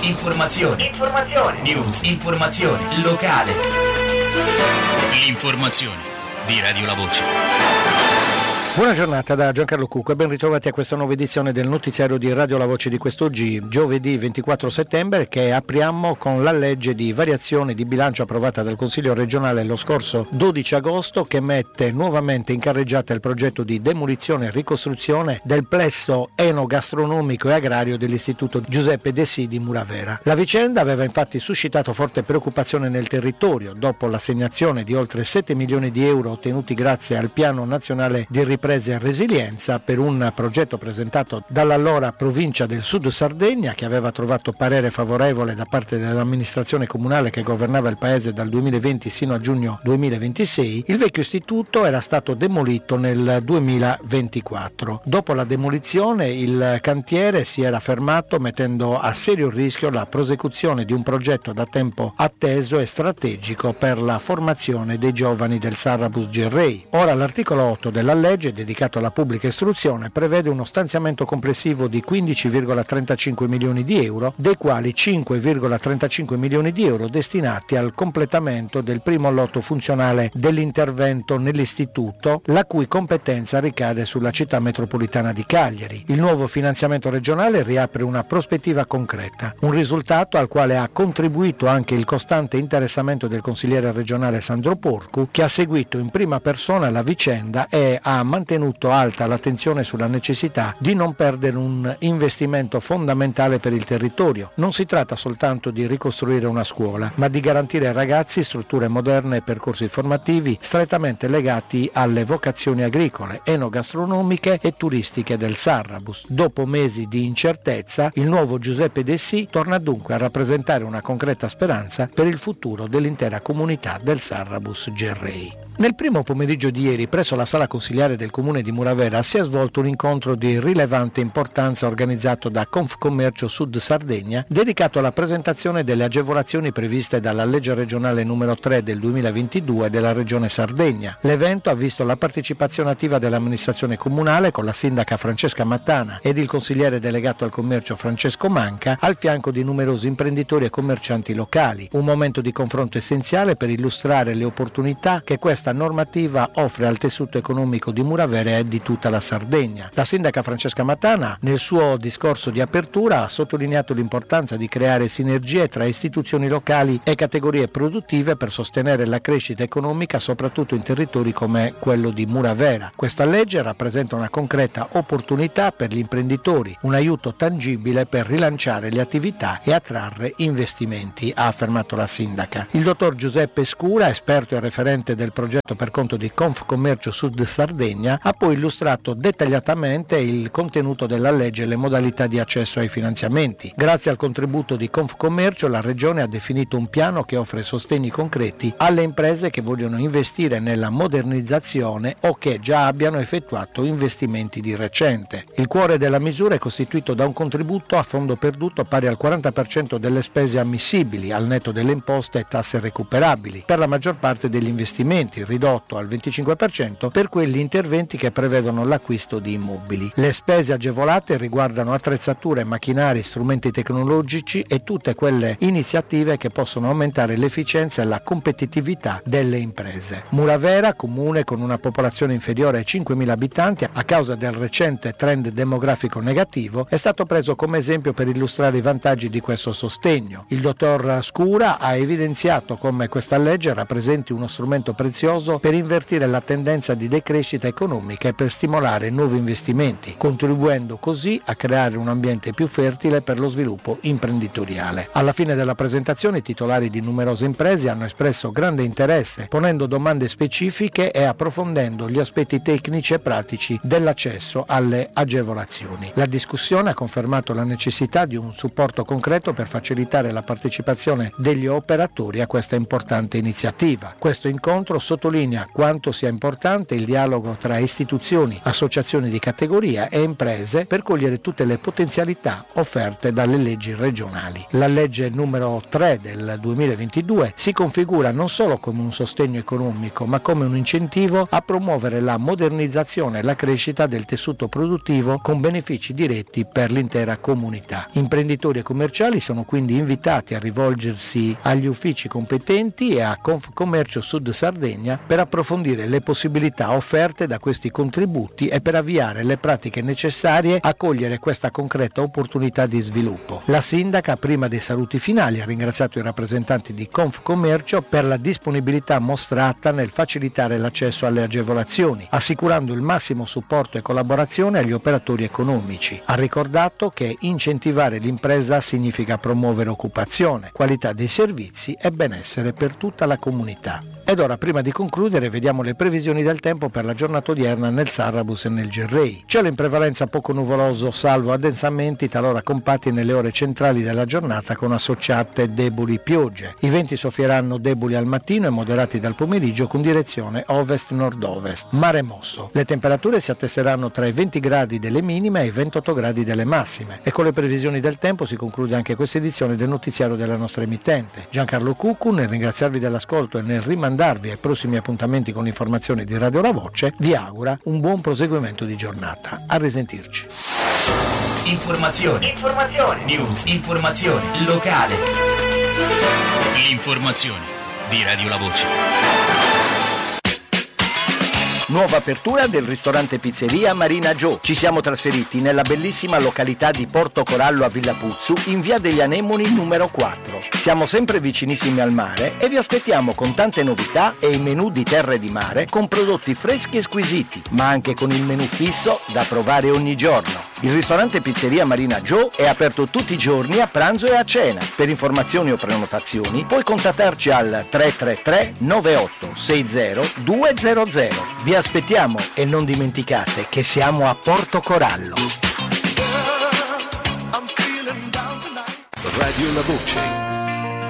Informazione. News. Informazione. Locale. L'informazione di Radio La Voce. Buona giornata da Giancarlo Cucco e ben ritrovati a questa nuova edizione del notiziario di Radio La Voce di quest'oggi, giovedì 24 settembre, che apriamo con la legge di variazione di bilancio approvata dal Consiglio regionale lo scorso 12 agosto, che mette nuovamente in carreggiata il progetto di demolizione e ricostruzione del plesso enogastronomico e agrario dell'Istituto Giuseppe De Sì di Muravera. La vicenda aveva infatti suscitato forte preoccupazione nel territorio dopo l'assegnazione di oltre 7 milioni di euro ottenuti grazie al Piano Nazionale di Ripresa e Resilienza per un progetto presentato dall'allora provincia del Sud Sardegna, che aveva trovato parere favorevole da parte dell'amministrazione comunale che governava il paese dal 2020 sino a giugno 2026. Il vecchio istituto era stato demolito nel 2024. Dopo la demolizione il cantiere si era fermato, mettendo a serio rischio la prosecuzione di un progetto da tempo atteso e strategico per la formazione dei giovani del Sarrabus Gerrei. Ora l'articolo 8 della legge dedicato alla pubblica istruzione prevede uno stanziamento complessivo di 15,35 milioni di euro, dei quali 5,35 milioni di euro destinati al completamento del primo lotto funzionale dell'intervento nell'istituto, la cui competenza ricade sulla città metropolitana di Cagliari. Il nuovo finanziamento regionale riapre una prospettiva concreta, un risultato al quale ha contribuito anche il costante interessamento del consigliere regionale Sandro Porcu, che ha seguito in prima persona la vicenda e ha mantenuto alta l'attenzione sulla necessità di non perdere un investimento fondamentale per il territorio. Non si tratta soltanto di ricostruire una scuola, ma di garantire ai ragazzi strutture moderne e percorsi formativi strettamente legati alle vocazioni agricole, enogastronomiche e turistiche del Sarrabus. Dopo mesi di incertezza, il nuovo Giuseppe De Sì torna dunque a rappresentare una concreta speranza per il futuro dell'intera comunità del Sarrabus Gerrei. Nel primo pomeriggio di ieri, presso la sala consiliare del comune di Muravera, si è svolto un incontro di rilevante importanza organizzato da Confcommercio Sud Sardegna, dedicato alla presentazione delle agevolazioni previste dalla legge regionale numero 3 del 2022 della regione Sardegna. L'evento ha visto la partecipazione attiva dell'amministrazione comunale con la sindaca Francesca Mattana ed il consigliere delegato al commercio Francesco Manca, al fianco di numerosi imprenditori e commercianti locali. Un momento di confronto essenziale per illustrare le opportunità che questa normativa offre al tessuto economico di Muravera e di tutta la Sardegna. La sindaca Francesca Mattana, nel suo discorso di apertura, ha sottolineato l'importanza di creare sinergie tra istituzioni locali e categorie produttive per sostenere la crescita economica, soprattutto in territori come quello di Muravera. Questa legge rappresenta una concreta opportunità per gli imprenditori, un aiuto tangibile per rilanciare le attività e attrarre investimenti, ha affermato la sindaca. Il dottor Giuseppe Scura, esperto e referente del progetto per conto di Confcommercio Sud Sardegna, ha poi illustrato dettagliatamente il contenuto della legge e le modalità di accesso ai finanziamenti. Grazie al contributo di Confcommercio, la Regione ha definito un piano che offre sostegni concreti alle imprese che vogliono investire nella modernizzazione o che già abbiano effettuato investimenti di recente. Il cuore della misura è costituito da un contributo a fondo perduto pari al 40% delle spese ammissibili, al netto delle imposte e tasse recuperabili, per la maggior parte degli investimenti, ridotto al 25% per quegli interventi che prevedono l'acquisto di immobili. Le spese agevolate riguardano attrezzature, macchinari, strumenti tecnologici e tutte quelle iniziative che possono aumentare l'efficienza e la competitività delle imprese. Muravera, comune con una popolazione inferiore ai 5.000 abitanti a causa del recente trend demografico negativo, è stato preso come esempio per illustrare i vantaggi di questo sostegno. Il dottor Scura ha evidenziato come questa legge rappresenti uno strumento prezioso per invertire la tendenza di decrescita economica e per stimolare nuovi investimenti, contribuendo così a creare un ambiente più fertile per lo sviluppo imprenditoriale. Alla fine della presentazione i titolari di numerose imprese hanno espresso grande interesse, ponendo domande specifiche e approfondendo gli aspetti tecnici e pratici dell'accesso alle agevolazioni. La discussione ha confermato la necessità di un supporto concreto per facilitare la partecipazione degli operatori a questa importante iniziativa. Questo incontro sottolinea quanto sia importante il dialogo tra istituzioni, associazioni di categoria e imprese per cogliere tutte le potenzialità offerte dalle leggi regionali. La legge numero 3 del 2022 si configura non solo come un sostegno economico, ma come un incentivo a promuovere la modernizzazione e la crescita del tessuto produttivo con benefici diretti per l'intera comunità. Imprenditori e commerciali sono quindi invitati a rivolgersi agli uffici competenti e a Confcommercio Sud Sardegna per approfondire le possibilità offerte da questi contributi e per avviare le pratiche necessarie a cogliere questa concreta opportunità di sviluppo. La sindaca, prima dei saluti finali, ha ringraziato i rappresentanti di Confcommercio per la disponibilità mostrata nel facilitare l'accesso alle agevolazioni, assicurando il massimo supporto e collaborazione agli operatori economici. Ha ricordato che incentivare l'impresa significa promuovere occupazione, qualità dei servizi e benessere per tutta la comunità. Ed ora, prima di concludere, vediamo le previsioni del tempo per la giornata odierna nel Sarrabus e nel Gerrei. Cielo in prevalenza poco nuvoloso, salvo addensamenti talora compatti nelle ore centrali della giornata con associate deboli piogge. I venti soffieranno deboli al mattino e moderati dal pomeriggio con direzione ovest-nord-ovest. Mare mosso. Le temperature si attesteranno tra i 20 gradi delle minime e i 28 gradi delle massime. E con le previsioni del tempo si conclude anche questa edizione del notiziario della nostra emittente. Giancarlo Cuccu, nel ringraziarvi dell'ascolto e nel rimandarvi ai prossimi appuntamenti con l'informazione di Radio La Voce, vi augura un buon proseguimento di giornata. A risentirci. Informazioni, news, informazione locale. L'informazione di Radio La Voce. Nuova apertura del ristorante pizzeria Marina Joe. Ci siamo trasferiti nella bellissima località di Porto Corallo a Villa Puzzu, in via degli Anemoni numero 4. Siamo sempre vicinissimi al mare e vi aspettiamo con tante novità e i menù di terra e di mare con prodotti freschi e squisiti, ma anche con il menù fisso da provare ogni giorno. Il ristorante pizzeria Marina Joe è aperto tutti i giorni a pranzo e a cena. Per informazioni o prenotazioni puoi contattarci al 333 98 60 200. Vi aspettiamo e non dimenticate che siamo a Porto Corallo. Radio La Voce.